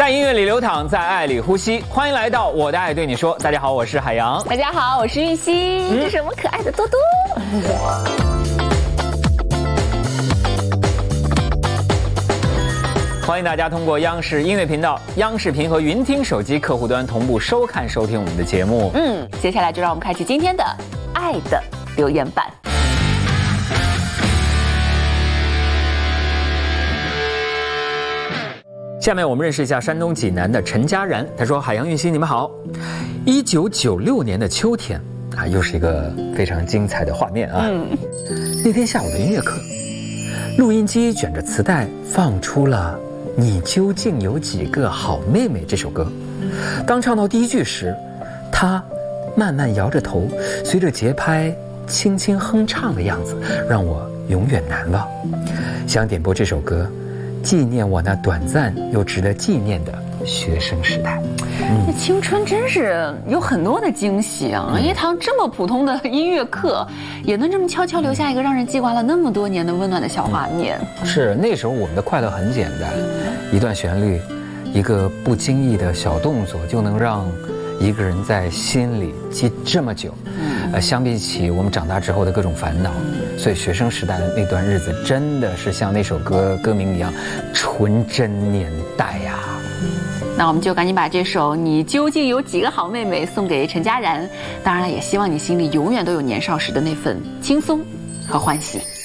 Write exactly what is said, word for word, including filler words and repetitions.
在音乐里流淌，在爱里呼吸。欢迎来到我的爱对你说。大家好，我是海洋。 大家好，我是玉溪。嗯、这是我们可爱的多多。 欢迎大家通过央视音乐频道、央视频和云听手机客户端同步收看收听我们的节目。 嗯，接下来就让我们开启今天的爱的留言板。 下面我们认识一下山东济南的陈佳然。他说：“海洋、玉溪，你们好。一九九六年的秋天啊，又是一个非常精彩的画面啊。嗯、那天下午的音乐课，录音机卷着磁带放出了《你究竟有几个好妹妹》这首歌。刚唱到第一句时，他慢慢摇着头，随着节拍轻轻哼唱的样子，让我永远难忘。想点播这首歌。”纪念我那短暂又值得纪念的学生时代。 嗯、那青春真是有很多的惊喜啊！嗯、一堂这么普通的音乐课，也能这么悄悄留下一个让人记挂了那么多年的温暖的小画面。 嗯、是那时候我们的快乐很简单，一段旋律，一个不经意的小动作，就能让一个人在心里记这么久。呃，相比起我们长大之后的各种烦恼，所以学生时代的那段日子真的是像那首歌歌名一样，纯真年代呀。 那我们就赶紧把这首《你究竟有几个好妹妹》送给陈佳然，当然了，也希望你心里永远都有年少时的那份轻松和欢喜。